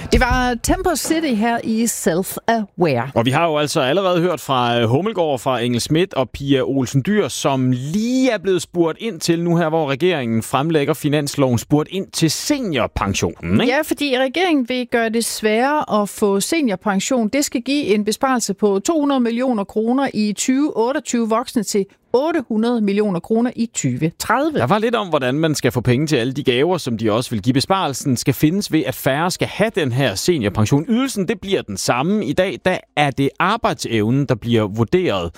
Det var Tempo City her i Self-Aware. Og vi har jo altså allerede hørt fra Hummelgaard, fra Engel Schmidt og Pia Olsen Dyhr, som lige er blevet spurgt ind til nu her, hvor regeringen fremlægger finansloven, spurgt ind til seniorpensionen, ikke? Ja, fordi regeringen vil gøre det sværere at få seniorpension. Det skal give en besparelse på 200 millioner kroner i 2028 voksne til 800 millioner kroner i 2030. Der var lidt om, hvordan man skal få penge til alle de gaver, som de også vil give. Besparelsen skal findes ved, at færre skal have den her seniorpension. Ydelsen, det bliver den samme. I dag, der er det arbejdsevnen, der bliver vurderet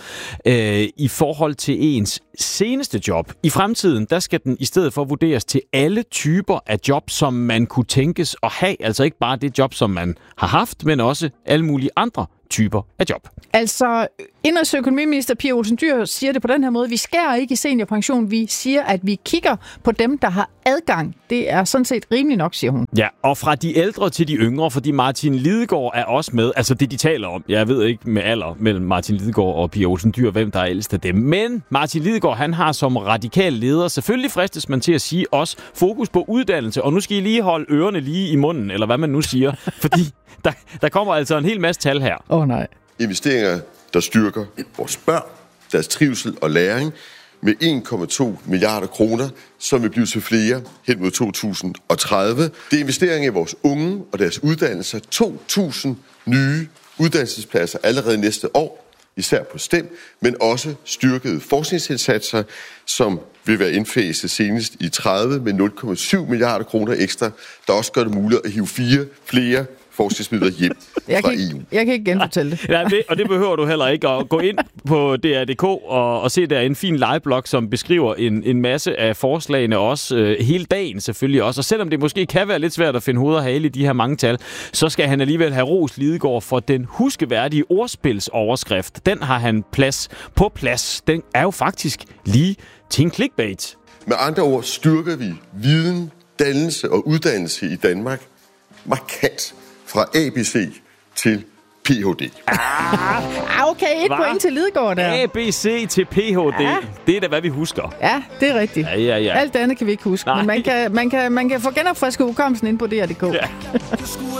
i forhold til ens seneste job. I fremtiden, der skal den i stedet for vurderes til alle typer af job, som man kunne tænkes at have. Altså ikke bare det job, som man har haft, men også alle mulige andre typer af job. Altså, indenrigs- og økonomiminister Pia Olsen Dyhr siger det på den her måde. Vi skærer ikke i seniorpension. Vi siger, at vi kigger på dem, der har adgang. Det er sådan set rimelig nok, siger hun. Ja, og fra de ældre til de yngre, fordi Martin Lidegaard er også med. Altså det, de taler om. Jeg ved ikke med alder mellem Martin Lidegaard og Pia Olsen Dyhr, hvem der er ældst af dem. Men Martin Lidegaard, han har som radikal leder, selvfølgelig fristes man til at sige, også fokus på uddannelse. Og nu skal I lige holde ørerne lige i munden, eller hvad man nu siger. Fordi der kommer altså en hel masse tal her. Nej. Investeringer, der styrker vores børn, deres trivsel og læring med 1,2 milliarder kroner, som vil blive til flere hen mod 2030. Det er investeringer i vores unge og deres uddannelser. 2.000 nye uddannelsespladser allerede næste år, især på STEM, men også styrkede forskningsindsatser, som vil være indfaset senest i 30 med 0,7 milliarder kroner ekstra, der også gør det muligt at hive flere forskningsmidler hjem fra EU. Jeg kan ikke genfortælle det. Ja, og det behøver du heller ikke at gå ind på DR.dk og se der en fin legeblog, som beskriver en masse af forslagene også hele dagen selvfølgelig også. Og selvom det måske kan være lidt svært at finde hoved og hale i de her mange tal, så skal han alligevel have ros Lidegaard for den huskeværdige ordspilsoverskrift. Den har han på plads. Den er jo faktisk lige til en clickbait. Med andre ord styrker vi viden, dannelse og uddannelse i Danmark markant. Fra ABC til Ph.D. Okay, et point til Lidegaard der. ABC til Ph.D. Ja. Det er da, hvad vi husker. Ja, det er rigtigt. Ja. Alt andet kan vi ikke huske. Nej. Men man kan få genopfrisket hukommelsen ind på DR.dk. Ja.